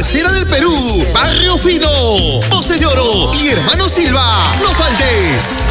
Tercera del Perú, Barrio Fino, Voces de Oro y Hermano Silva. No faltes.